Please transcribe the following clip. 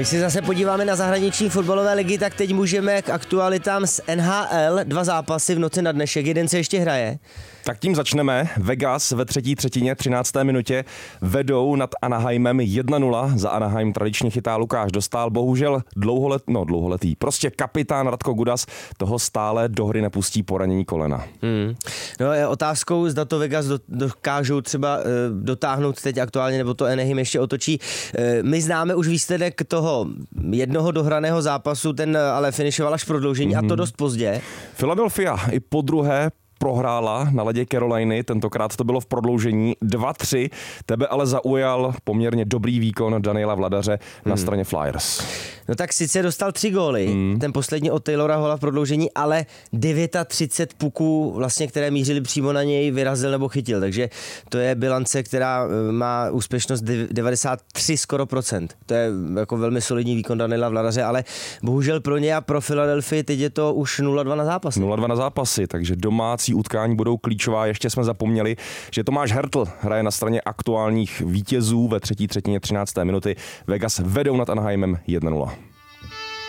Když se zase podíváme na zahraniční fotbalové ligy, tak teď můžeme k aktualitám z NHL. 2 zápasy v noci na dnešek, jeden se ještě hraje. Tak tím začneme. Vegas ve třetí třetině 13. minutě vedou nad Anaheimem 1-0. Za Anaheim tradičně chytá Lukáš Dostál. Bohužel dlouholetý. Prostě kapitán Radko Gudas toho stále do hry nepustí po ranění kolena. No je otázkou, zda to Vegas dokážou třeba dotáhnout teď aktuálně, nebo to Anaheim ještě otočí. My známe už výsledek toho jednoho dohraného zápasu, ten ale finišoval až v prodloužení a to dost pozdě. Philadelphia i po druhé prohrála na ledě Caroliny, tentokrát to bylo v prodloužení 2-3, tebe ale zaujal poměrně dobrý výkon Daniela Vladaře na straně Flyers. No tak sice dostal 3 góly, ten poslední od Taylora Halla v prodloužení, ale 39 puků, vlastně, které mířily přímo na něj, vyrazil nebo chytil, takže to je bilance, která má úspěšnost 93 skoro procent. To je jako velmi solidní výkon Daniela Vladaře, ale bohužel pro ně a pro Philadelphii teď je to už 0-2 na zápasy. 0-2 na zápasy, takže domácí utkání budou klíčová. Ještě jsme zapomněli, že Tomáš Hertl hraje na straně aktuálních vítězů ve třetí třetině 13. minuty. Vegas vedou nad Anaheimem 1-0.